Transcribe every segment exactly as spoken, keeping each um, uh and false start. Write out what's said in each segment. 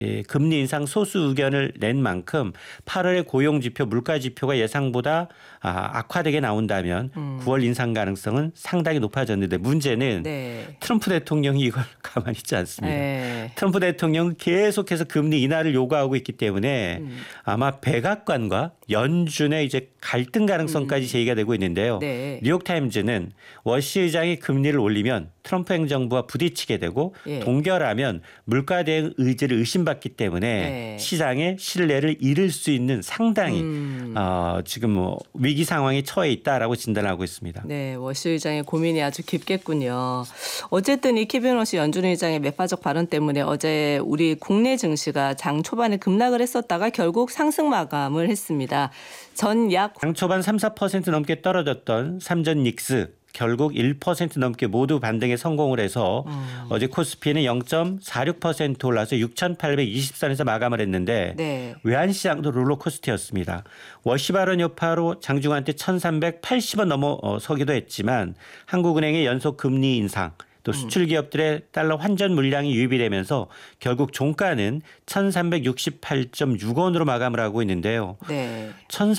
예, 금리 인상 소수 의견을 낸 만큼 팔월의 고용지표, 물가지표가 예상보다 아, 악화되게 나온다면 음. 구월 인상 가능성은 상당히 높아졌는데 문제는 네. 트럼프 대통령이 이걸 가만히 있지 않습니다. 네. 트럼프 대통령은 계속해서 금리 인하를 요구하고 있기 때문에 음. 아마 백악관과 연준의 이제 갈등 가능성까지 음. 제기가 되고 있는데요. 네. 뉴욕타임즈는 워시 의장이 금리를 올리면 트럼프 행정부와 부딪히게 되고 예. 동결하면 물가 대응 의지를 의심받기 때문에 네. 시장의 신뢰를 잃을 수 있는 상당히 음. 어, 지금 뭐 위기 상황에 처해 있다라고 진단하고 있습니다. 네, 워시 의장의 고민이 아주 깊겠군요. 어쨌든 이 케빈 워시 연준 의장의 매파적 발언 때문에 어제 우리 국내 증시가 장 초반에 급락을 했었다가 결국 상승 마감을 했습니다. 전약 장 초반 삼, 사 퍼센트 넘게 떨어졌던 삼전 닉스 결국 일 퍼센트 넘게 모두 반등에 성공을 해서 음. 어제 코스피는 영 점 사육 퍼센트 올라서 육천팔백이십 선에서 마감을 했는데 네. 외환시장도 롤러코스터였습니다. 워시 발언 여파로 장중한 때 천삼백팔십 원 넘어서기도 했지만 한국은행의 연속 금리 인상 또 수출 기업들의 달러 환전 물량이 유입이 되면서 결국 종가는 천삼백육십팔 점 육 원으로 마감을 하고 있는데요. 네.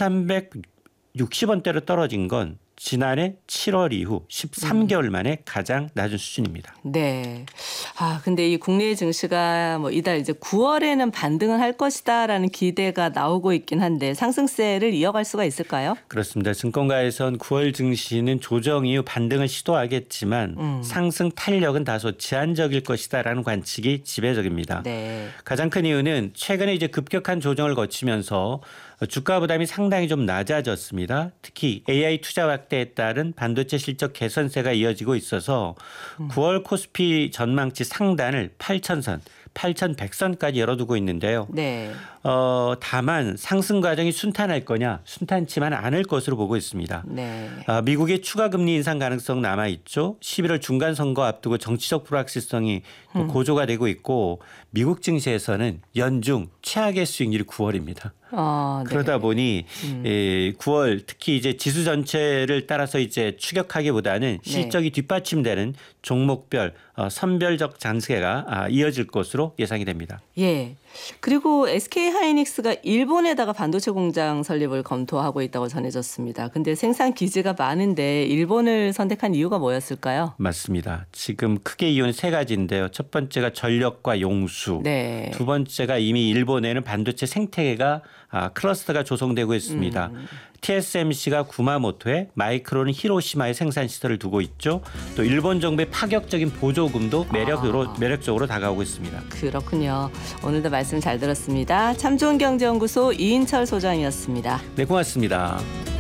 천삼백육십 원대로 떨어진 건 지난해 칠월 이후 십삼 개월 만에 가장 낮은 수준입니다. 네. 아, 근데 이 국내 증시가 뭐 이달 이제 구월에는 반등을 할 것이다라는 기대가 나오고 있긴 한데 상승세를 이어갈 수가 있을까요? 그렇습니다. 증권가에선 구월 증시는 조정 이후 반등을 시도하겠지만 음. 상승 탄력은 다소 제한적일 것이다라는 관측이 지배적입니다. 네. 가장 큰 이유는 최근에 이제 급격한 조정을 거치면서 주가 부담이 상당히 좀 낮아졌습니다. 특히 에이아이 투자 확대에 따른 반도체 실적 개선세가 이어지고 있어서 음. 구월 코스피 전망치 상단을 팔천 선, 팔천백 선까지 열어두고 있는데요. 네. 어, 다만 상승 과정이 순탄할 거냐? 순탄치만 않을 것으로 보고 있습니다. 네. 어, 미국의 추가 금리 인상 가능성 남아있죠. 십일월 중간 선거 앞두고 정치적 불확실성이 음. 고조가 되고 있고 미국 증시에서는 연중 최악의 수익률이 구월입니다. 아, 네. 그러다 보니 음. 예, 구월 특히 이제 지수 전체를 따라서 이제 추격하기보다는 실적이 네. 뒷받침되는 종목별 어, 선별적 장세가 아, 이어질 것으로 예상이 됩니다. 예. 그리고 에스케이하이닉스가 일본에다가 반도체 공장 설립을 검토하고 있다고 전해졌습니다. 근데 생산 기지가 많은데 일본을 선택한 이유가 뭐였을까요? 맞습니다. 지금 크게 이유는 세 가지인데요. 첫 번째가 전력과 용수. 네. 두 번째가 이미 일본에는 반도체 생태계가 아, 클러스터가 조성되고 있습니다. 음. 티에스엠씨가 구마모토에 마이크론은 히로시마에 생산 시설을 두고 있죠. 또 일본 정부의 파격적인 보조금도 매력으로, 아. 매력적으로 다가오고 있습니다. 그렇군요. 오늘도 말씀 잘 들었습니다. 참 좋은 경제연구소 이인철 소장이었습니다. 네, 고맙습니다.